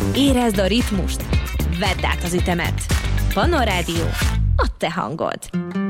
Érezd a ritmust, vedd át az ütemet. Pannon Rádió, a te hangod.